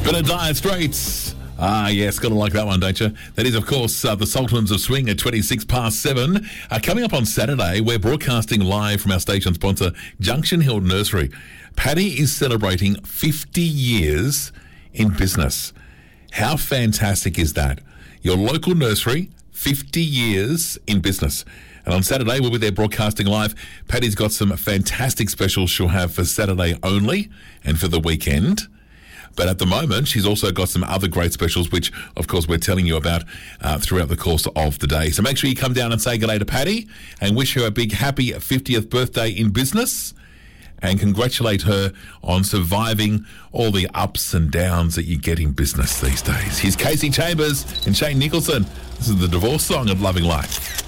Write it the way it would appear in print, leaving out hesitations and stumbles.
Bit of Dire Straits. Ah, yes, gotta like that one, don't you? That is, of course, the Sultans of Swing at 7:26. Coming up on Saturday, we're broadcasting live from our station sponsor, Junction Hill Nursery. Paddy is celebrating 50 years in business. How fantastic is that? Your local nursery, 50 years in business. And on Saturday, we'll be there broadcasting live. Paddy's got some fantastic specials she'll have for Saturday only and for the weekend. But at the moment, she's also got some other great specials, which, of course, we're telling you about throughout the course of the day. So make sure you come down and say good day to Paddy and wish her a big, happy 50th birthday in business and congratulate her on surviving all the ups and downs that you get in business these days. Here's Casey Chambers and Shane Nicholson. This is the divorce song of Loving Life.